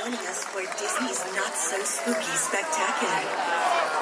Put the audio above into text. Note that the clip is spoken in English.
joining us for Disney's Not So Spooky Spectacular.